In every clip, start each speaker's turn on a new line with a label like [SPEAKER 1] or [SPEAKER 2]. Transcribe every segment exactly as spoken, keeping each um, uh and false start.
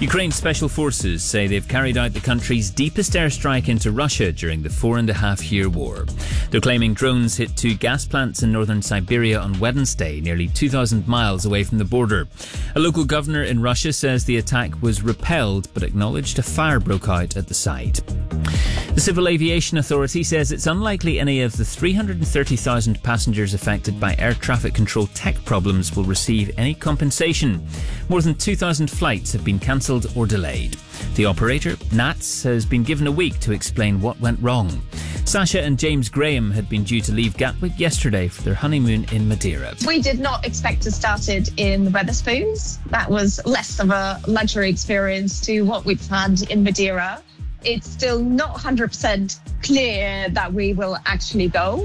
[SPEAKER 1] Ukraine's special forces say they've carried out the country's deepest airstrike into Russia during the four and a half year war. They're claiming drones hit two gas plants in northern Siberia on Wednesday, nearly two thousand miles away from the border. A local governor in Russia says the attack was repelled, but acknowledged a fire broke out at the site. The Civil Aviation Authority says it's unlikely any of the three hundred thirty thousand passengers affected by air traffic control tech problems will receive any compensation. More than two thousand flights have been cancelled or delayed. The operator, Nats, has been given a week to explain what went wrong. Sasha and James Graham had been due to leave Gatwick yesterday for their honeymoon in Madeira.
[SPEAKER 2] We did not expect to start it in Wetherspoons. That was less of a luxury experience to what we planned in Madeira. It's still not one hundred percent clear that we will actually go,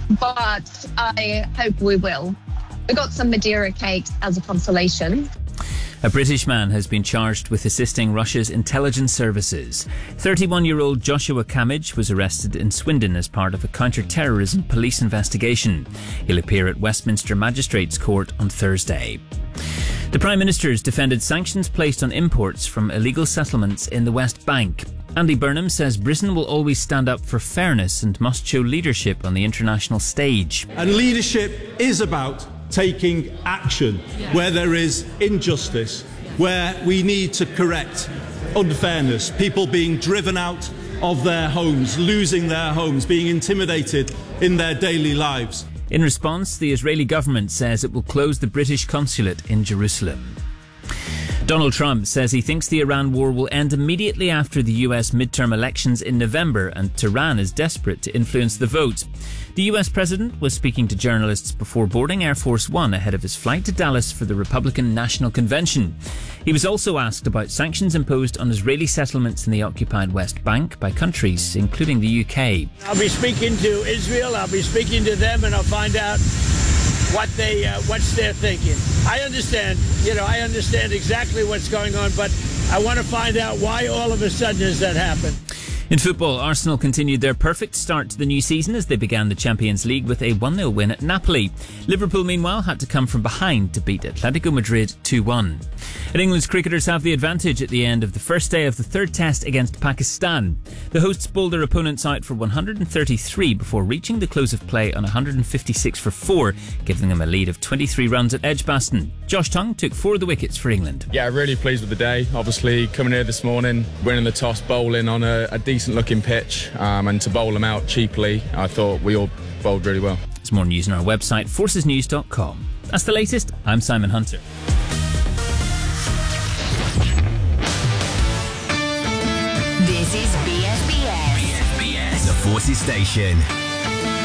[SPEAKER 2] but I hope we will. We got some Madeira cakes as a consolation.
[SPEAKER 1] A British man has been charged with assisting Russia's intelligence services. thirty-one-year-old Joshua Kamij was arrested in Swindon as part of a counter-terrorism police investigation. He'll appear at Westminster Magistrates Court on Thursday. The Prime Minister has defended sanctions placed on imports from illegal settlements in the West Bank. Andy Burnham says Britain will always stand up for fairness and must show leadership on the international stage.
[SPEAKER 3] And leadership is about taking action where there is injustice, where we need to correct unfairness, people being driven out of their homes, losing their homes, being intimidated in their daily lives.
[SPEAKER 1] In response, the Israeli government says it will close the British consulate in Jerusalem. Donald Trump says he thinks the Iran war will end immediately after the U S midterm elections in November, and Tehran is desperate to influence the vote. The U S president was speaking to journalists before boarding Air Force One ahead of his flight to Dallas for the Republican National Convention. He was also asked about sanctions imposed on Israeli settlements in the occupied West Bank by countries, including the U K.
[SPEAKER 4] I'll be speaking to Israel, I'll be speaking to them, and I'll find out what they, uh, what's their thinking. I understand, you know, I understand exactly what's going on, but I want to find out why all of a sudden has that happened.
[SPEAKER 1] In football, Arsenal continued their perfect start to the new season as they began the Champions League with a one nil win at Napoli. Liverpool, meanwhile, had to come from behind to beat Atletico Madrid two one. And England's cricketers have the advantage at the end of the first day of the third test against Pakistan. The hosts bowled their opponents out for one hundred thirty-three before reaching the close of play on one hundred fifty-six for four, giving them a lead of twenty-three runs at Edgbaston. Josh Tongue took four of the wickets for England.
[SPEAKER 5] Yeah, really pleased with the day. Obviously, coming here this morning, winning the toss, bowling on a, a decent looking pitch, um, and to bowl them out cheaply, I thought we all bowled really well.
[SPEAKER 1] There's more news on our website, forces news dot com. That's the latest. I'm Simon Hunter.
[SPEAKER 6] This is B S B S.
[SPEAKER 7] B S B S, the Forces Station.